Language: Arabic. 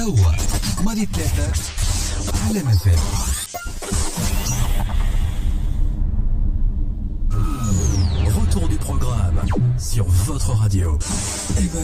هو ماضي 3 على مثال. Retour du programme sur votre radio.